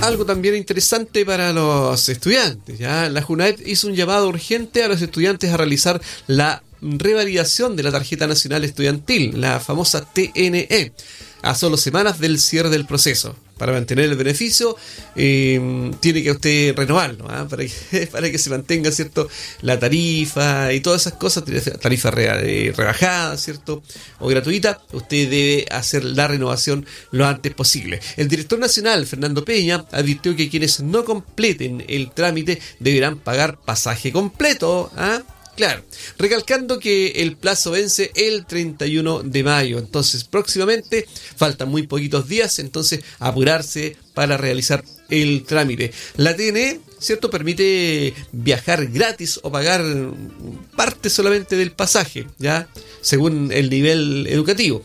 algo también interesante para los estudiantes, ¿ya? La Junaed hizo un llamado urgente a los estudiantes a realizar la revalidación de la Tarjeta Nacional Estudiantil, la famosa TNE, a solo semanas del cierre del proceso. Para mantener el beneficio, tiene que usted renovarlo, para que se mantenga, ¿cierto?, la tarifa y todas esas cosas, tarifa rebajada, ¿cierto?, o gratuita. Usted debe hacer la renovación lo antes posible. El director nacional, Fernando Peña, advirtió que quienes no completen el trámite deberán pagar pasaje completo, Claro, recalcando que el plazo vence el 31 de mayo, entonces próximamente faltan muy poquitos días, entonces apurarse para realizar el trámite. La TNE, ¿cierto?, permite viajar gratis o pagar parte solamente del pasaje, ¿ya?, según el nivel educativo.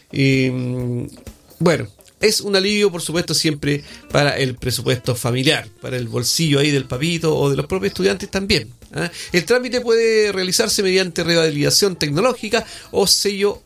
Bueno, es un alivio, por supuesto, siempre para el presupuesto familiar, para el bolsillo ahí del papito o de los propios estudiantes también. El trámite puede realizarse mediante revalidación tecnológica o sello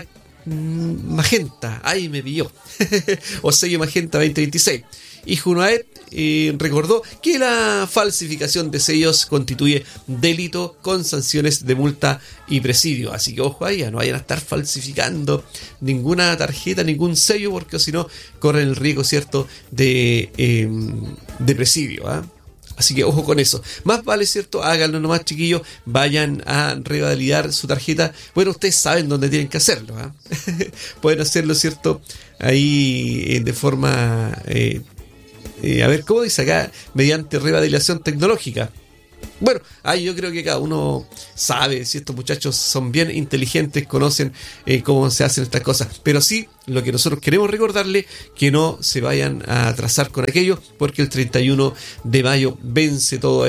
Magenta. ¡Ay, me pilló! O sello Magenta 2026. Y Junaed recordó que la falsificación de sellos constituye delito con sanciones de multa y presidio. Así que ojo ahí, no vayan a estar falsificando ninguna tarjeta, ningún sello, porque si no corren el riesgo, ¿cierto?, de presidio. Así que ojo con eso. Más vale, ¿cierto?, háganlo nomás, chiquillos. Vayan a revalidar su tarjeta. Bueno, ustedes saben dónde tienen que hacerlo. Pueden hacerlo, ¿cierto?, ahí de forma... a ver, ¿cómo dice acá? Mediante revalidación tecnológica. Bueno, ahí yo creo que cada uno sabe, si estos muchachos son bien inteligentes, conocen cómo se hacen estas cosas. Pero sí, lo que nosotros queremos recordarle, que no se vayan a atrasar con aquello, porque el 31 de mayo vence todo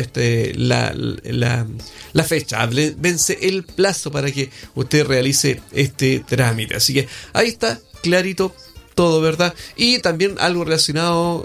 la fecha, vence el plazo para que usted realice este trámite. Así que ahí está, clarito todo, ¿verdad? Y también algo relacionado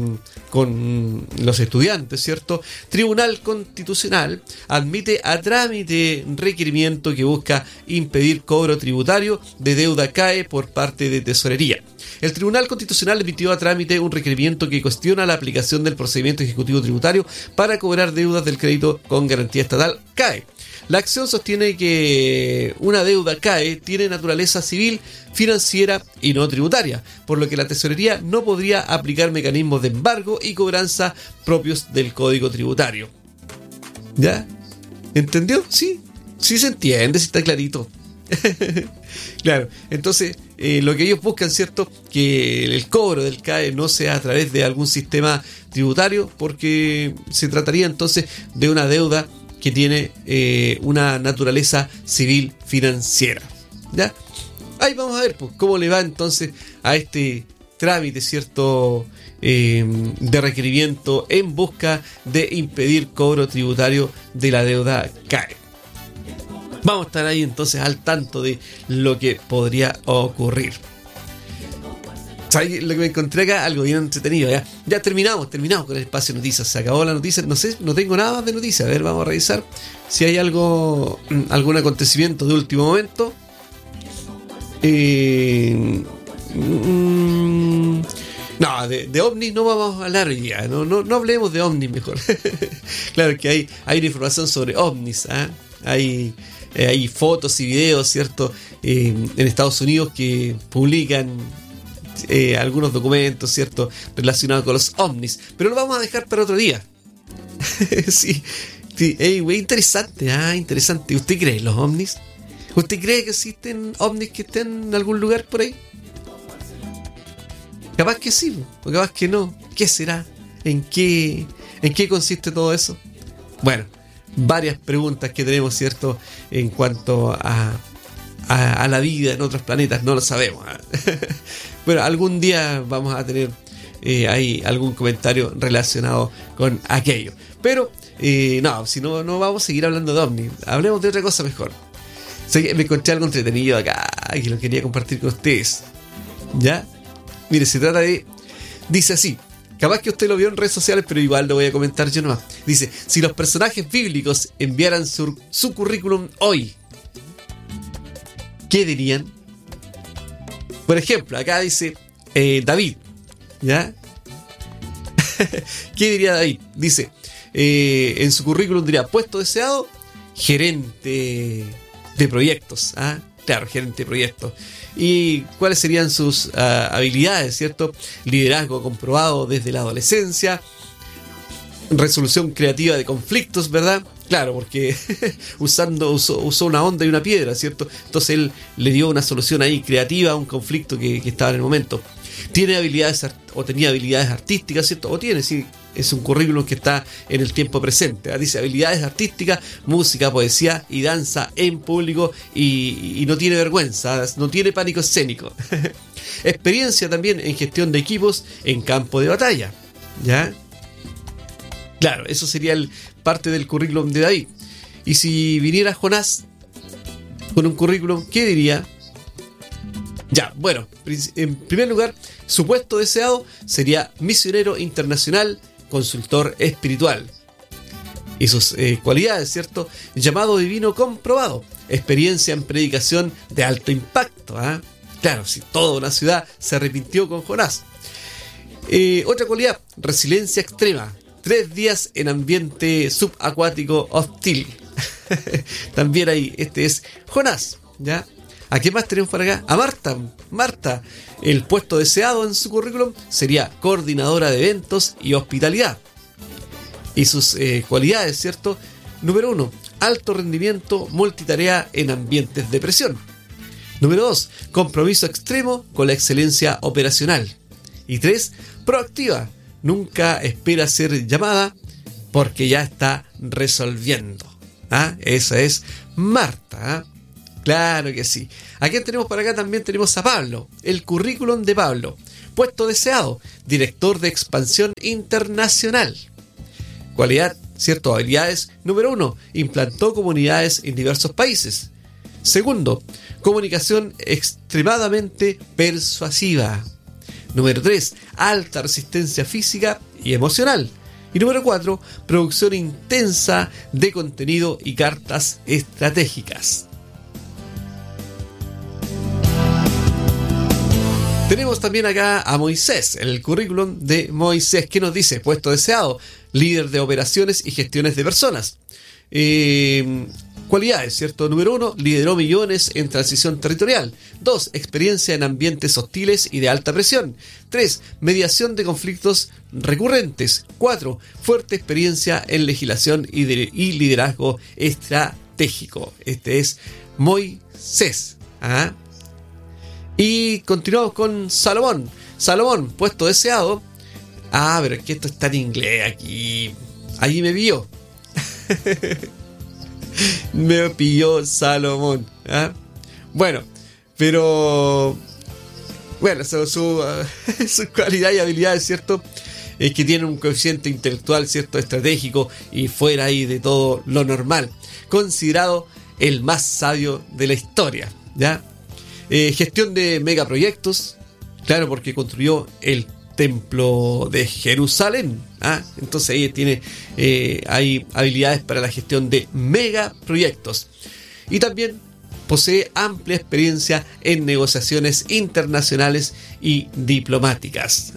con los estudiantes, ¿cierto? Tribunal Constitucional admite a trámite requerimiento que busca impedir cobro tributario de deuda CAE por parte de Tesorería. El Tribunal Constitucional emitió a trámite un requerimiento que cuestiona la aplicación del procedimiento ejecutivo tributario para cobrar deudas del crédito con garantía estatal CAE. La acción sostiene que una deuda CAE tiene naturaleza civil, financiera y no tributaria, por lo que la Tesorería no podría aplicar mecanismos de embargo y cobranza propios del Código Tributario. ¿Ya? ¿Entendió? Sí, sí se entiende, sí está clarito. Claro, entonces lo que ellos buscan, ¿cierto?, que el cobro del CAE no sea a través de algún sistema tributario, porque se trataría entonces de una deuda que tiene una naturaleza civil financiera. ¿Ya? Ahí vamos a ver, pues, cómo le va entonces a este trámite, ¿cierto?, de requerimiento en busca de impedir cobro tributario de la deuda CAE. Vamos a estar ahí entonces al tanto de lo que podría ocurrir. ¿Sabes lo que me encontré acá? Algo bien entretenido. Ya terminamos con el espacio de noticias. Se acabó la noticia. No sé, no tengo nada más de noticias. A ver, vamos a revisar si hay algún acontecimiento de último momento. No, de ovnis no vamos a hablar hoy día. No hablemos de ovnis mejor. Claro que hay una información sobre ovnis. Hay fotos y videos, ¿cierto?, en Estados Unidos que publican algunos documentos, ¿cierto?, relacionados con los ovnis, pero lo vamos a dejar para otro día. Sí, interesante, interesante. ¿Usted cree en los ovnis? ¿Usted cree que existen ovnis que estén en algún lugar por ahí? Capaz que sí, o capaz que no. ¿Qué será? ¿En qué consiste todo eso? Bueno, varias preguntas que tenemos, ¿cierto?, en cuanto a la vida en otros planetas, no lo sabemos. Bueno, algún día vamos a tener ahí algún comentario relacionado con aquello. Pero, si no vamos a seguir hablando de ovnis. Hablemos de otra cosa mejor. Me encontré algo entretenido acá que lo quería compartir con ustedes. ¿Ya? Mire, se trata de... Dice así. Capaz que usted lo vio en redes sociales, pero igual lo voy a comentar yo nomás. Dice, si los personajes bíblicos enviaran su currículum hoy, ¿qué dirían? Por ejemplo, acá dice David, ¿ya? ¿Qué diría David? Dice, en su currículum diría, puesto deseado, gerente de proyectos. ¿Ah? Claro, gerente de proyectos. ¿Y cuáles serían sus habilidades, cierto? Liderazgo comprobado desde la adolescencia, resolución creativa de conflictos, ¿verdad? Claro, porque usó una onda y una piedra, ¿cierto? Entonces él le dio una solución ahí creativa a un conflicto que estaba en el momento. Tiene habilidades o tenía habilidades artísticas, ¿cierto? O tiene, sí, es un currículum que está en el tiempo presente. Dice habilidades artísticas, música, poesía y danza en público y no tiene vergüenza, no tiene pánico escénico. Experiencia también en gestión de equipos en campo de batalla, ¿ya? Claro, eso sería parte del currículum de David. Y si viniera Jonás con un currículum, ¿qué diría? Ya, bueno, en primer lugar, su puesto deseado sería misionero internacional, consultor espiritual. Y sus cualidades, ¿cierto? Llamado divino comprobado, experiencia en predicación de alto impacto. Claro, si toda una ciudad se arrepintió con Jonás. Otra cualidad, resiliencia extrema. 3 días en ambiente subacuático hostil. También ahí, este es Jonás, ¿ya? ¿A qué más tenemos por acá? A Marta. Marta, el puesto deseado en su currículum sería coordinadora de eventos y hospitalidad. Y sus cualidades, ¿cierto? Número 1, alto rendimiento, multitarea en ambientes de presión. Número 2, compromiso extremo con la excelencia operacional. Y 3, proactiva. Nunca espera ser llamada porque ya está resolviendo. Esa es Marta. Claro que sí. ¿A quién tenemos por acá? También tenemos a Pablo. El currículum de Pablo. Puesto deseado, director de expansión internacional. Cualidad, ¿cierto? Habilidades. Número 1, implantó comunidades en diversos países. Segundo, comunicación extremadamente persuasiva. Número 3, alta resistencia física y emocional. Y número 4, producción intensa de contenido y cartas estratégicas. Tenemos también acá a Moisés, el currículum de Moisés. ¿Qué nos dice? Puesto deseado, líder de operaciones y gestiones de personas. Cualidades, ¿cierto? Número 1, lideró millones en transición territorial. 2, experiencia en ambientes hostiles y de alta presión. 3, mediación de conflictos recurrentes. 4, fuerte experiencia en legislación y liderazgo estratégico. Este es Moisés. Y continuamos con Salomón. Salomón, puesto deseado. Pero es que esto está en inglés aquí. Ahí me vio. Me pilló Salomón. Bueno, pero bueno, su cualidad y habilidades, ¿cierto? Es que tiene un coeficiente intelectual, ¿cierto? Estratégico y fuera ahí de todo lo normal. Considerado el más sabio de la historia, ¿ya? Gestión de megaproyectos, claro, porque construyó el templo de Jerusalén. Entonces ahí tiene hay habilidades para la gestión de megaproyectos. Y también posee amplia experiencia en negociaciones internacionales y diplomáticas.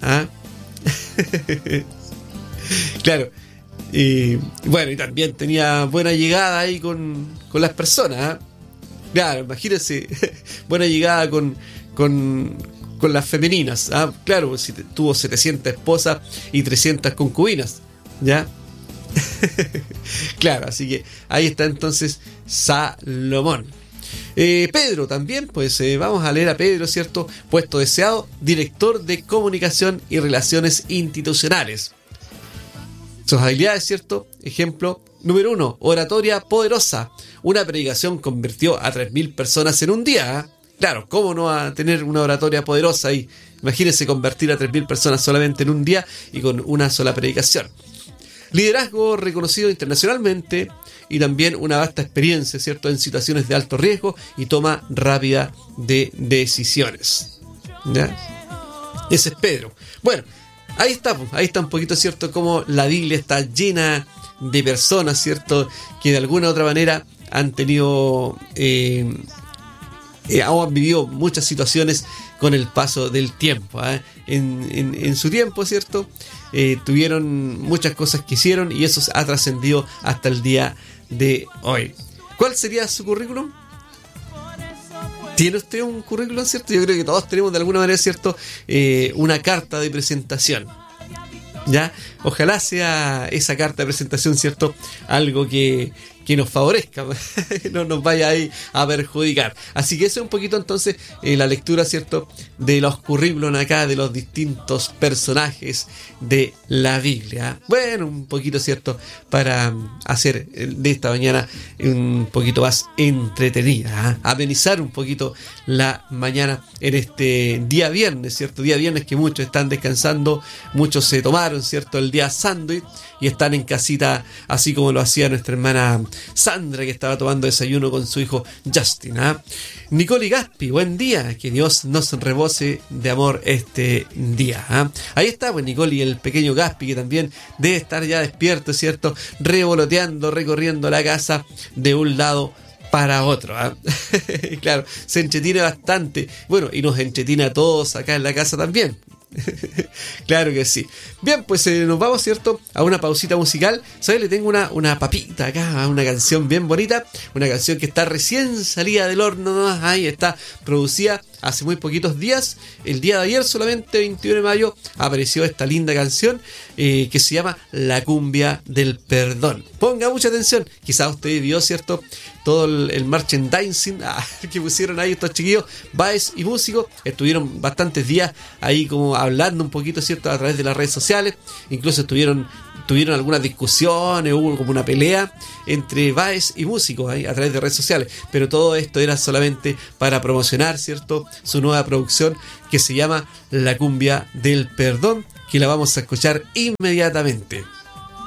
Claro. Bueno, y también tenía buena llegada ahí con las personas. Claro, imagínense, buena llegada con las femeninas. Claro, si tuvo 700 esposas y 300 concubinas, ¿ya? Claro, así que ahí está entonces Salomón. Pedro también, pues vamos a leer a Pedro, ¿cierto? Puesto deseado, director de comunicación y relaciones institucionales. Sus habilidades, ¿cierto? Ejemplo, número 1, oratoria poderosa. Una predicación convirtió a 3.000 personas en un día. Claro, ¿cómo no va a tener una oratoria poderosa ahí? Imagínense convertir a 3.000 personas solamente en un día y con una sola predicación. Liderazgo reconocido internacionalmente y también una vasta experiencia, ¿cierto? En situaciones de alto riesgo y toma rápida de decisiones. ¿Ya? Ese es Pedro. Bueno, ahí está un poquito, ¿cierto? Como la Biblia está llena de personas, ¿cierto? Que de alguna u otra manera han tenido o han vivido muchas situaciones con el paso del tiempo. En su tiempo, ¿cierto? Tuvieron muchas cosas que hicieron y eso ha trascendido hasta el día de hoy. ¿Cuál sería su currículum? ¿Tiene usted un currículum, cierto? Yo creo que todos tenemos de alguna manera, ¿cierto? Una carta de presentación. ¿Ya? Ojalá sea esa carta de presentación, ¿cierto? Algo que nos favorezca, no nos vaya ahí a perjudicar. Así que eso es un poquito entonces la lectura, ¿cierto? De los currículum acá, de los distintos personajes de la Biblia. Bueno, un poquito, ¿cierto? Para hacer de esta mañana un poquito más entretenida, amenizar un poquito la mañana en este día viernes, ¿cierto? Día viernes que muchos están descansando, muchos se tomaron, ¿cierto? El día sándwich y están en casita, así como lo hacía nuestra hermana Sandra, que estaba tomando desayuno con su hijo Justin. Nicole y Gaspi, buen día, que Dios nos rebose de amor este día. Ahí está, pues Nicole y el pequeño Gaspi, que también debe estar ya despierto, ¿cierto? Revoloteando, recorriendo la casa de un lado para otro. Claro, se entretiene bastante. Bueno, y nos entretiene a todos acá en la casa también. Claro que sí. Bien, pues nos vamos, ¿cierto? A una pausita musical. ¿Sabes? Le tengo una papita acá, una canción bien bonita. Una canción que está recién salida del horno, ¿no? Ahí está, producida hace muy poquitos días. El día de ayer, solamente 21 de mayo, apareció esta linda canción que se llama La Cumbia del Perdón. Ponga mucha atención. Quizás usted vio, ¿cierto? Todo el merchandising que pusieron ahí estos chiquillos, Baez y músicos. Estuvieron bastantes días ahí como hablando un poquito, ¿cierto? A través de las redes sociales. Incluso tuvieron algunas discusiones, hubo como una pelea entre Baez y músicos ahí a través de redes sociales. Pero todo esto era solamente para promocionar, ¿cierto? Su nueva producción que se llama La Cumbia del Perdón, que la vamos a escuchar inmediatamente.